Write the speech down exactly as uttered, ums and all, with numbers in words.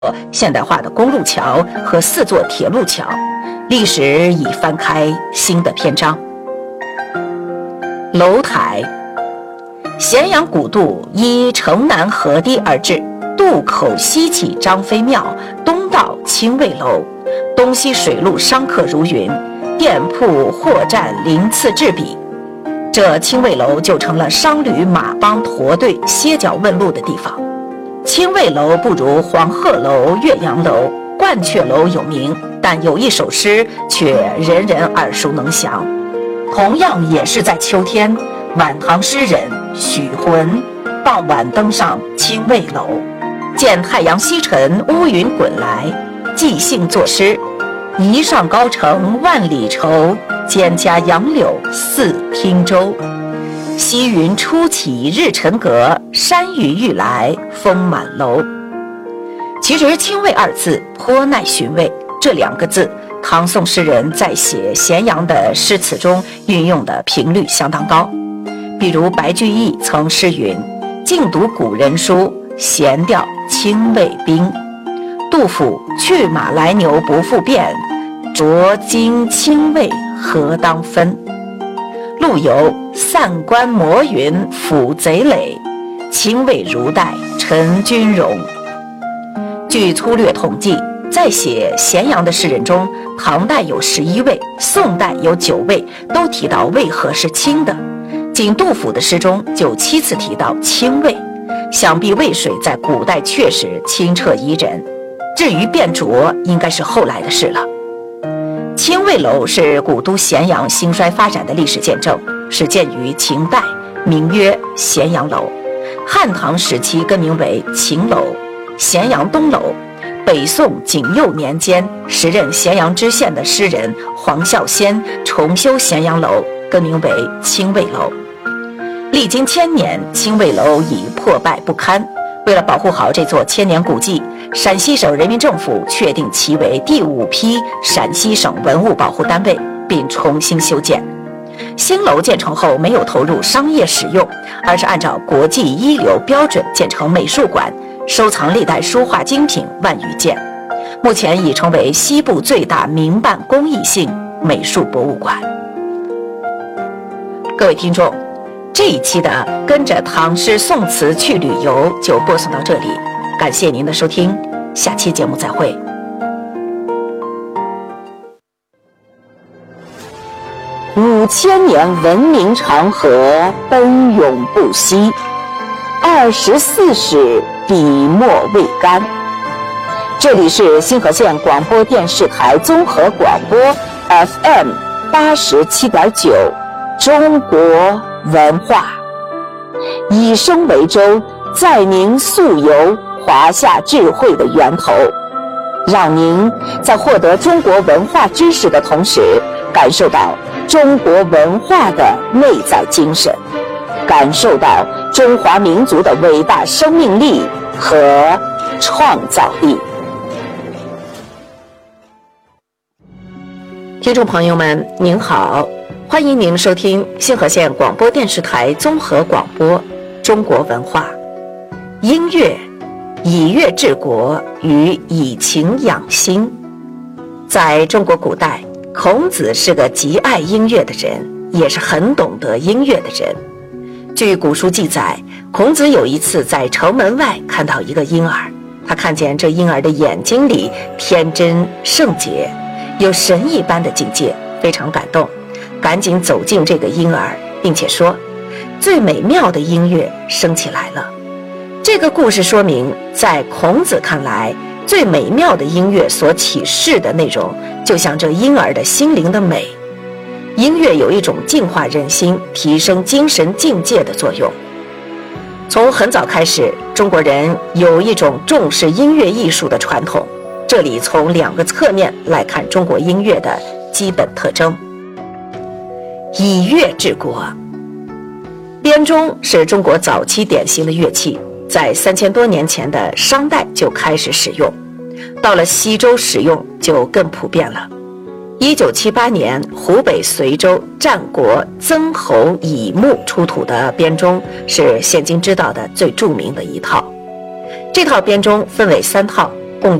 现代化的公路桥和四座铁路桥，历史已翻开新的篇章。楼台，咸阳古渡依城南河堤而治，渡口西起张飞庙，东到清卫楼，东西水路商客如云，店铺货站鳞次栉比。这清卫楼就成了商旅马帮驼队歇脚问路的地方。清卫楼不如黄鹤楼、岳阳楼、鹳雀楼有名，但有一首诗却人人耳熟能详。同样也是在秋天，晚唐诗人许浑傍晚登上清卫楼，见太阳西沉，乌云滚来，即兴作诗：一上高城万里愁，蒹葭杨柳似汀洲。西云初起日沉阁，山雨欲来风满楼。其实清卫二字颇耐寻味，这两个字唐宋诗人在写咸阳的诗词中运用的频率相当高。比如白居易曾诗云：静读古人书，闲调清卫兵。杜甫：去马来牛不复变，浊金清卫何当分。陆游：散关摩云抚贼垒，清卫如带陈军容。据粗略统计，在写咸阳的诗人中，唐代有十一位，宋代有九位，都提到渭河是清的。仅杜甫的诗中就七次提到清渭，想必渭水在古代确实清澈宜人。至于变浊，应该是后来的事了。清卫楼是古都咸阳兴衰发展的历史见证，始建于秦代，名曰咸阳楼。汉唐时期更名为秦楼、咸阳东楼。北宋景佑年间，时任咸阳知县的诗人黄孝先重修咸阳楼，更名为清卫楼。历经千年，清卫楼已破败不堪。为了保护好这座千年古迹，陕西省人民政府确定其为第五批陕西省文物保护单位，并重新修建。新楼建成后没有投入商业使用，而是按照国际一流标准建成美术馆，收藏历代书画精品万余件，目前已成为西部最大民办公益性美术博物馆。各位听众，这一期的跟着唐诗宋词去旅游就播送到这里，感谢您的收听，下期节目再会。五千年文明长河奔涌不息，二十四史笔墨未干。这里是新河县广播电视台综合广播 F M 八十七点九，中国文化，以声为舟，载您溯游华夏智慧的源头，让您在获得中国文化知识的同时，感受到中国文化的内在精神，感受到中华民族的伟大生命力和创造力。听众朋友们，您好，欢迎您收听新河县广播电视台综合广播中国文化。音乐以乐治国与以情养心。在中国古代，孔子是个极爱音乐的人，也是很懂得音乐的人。据古书记载，孔子有一次在城门外看到一个婴儿，他看见这婴儿的眼睛里天真圣洁，有神一般的境界，非常感动，赶紧走进这个婴儿，并且说：最美妙的音乐升起来了。这个故事说明，在孔子看来，最美妙的音乐所启示的内容，就像这婴儿的心灵的美。音乐有一种净化人心、提升精神境界的作用。从很早开始，中国人有一种重视音乐艺术的传统。这里从两个侧面来看中国音乐的基本特征。以乐治国。编钟是中国早期典型的乐器，在三千多年前的商代就开始使用，到了西周使用就更普遍了。一九七八年，湖北随州战国曾侯乙墓出土的编钟是现今知道的最著名的一套。这套编钟分为三套，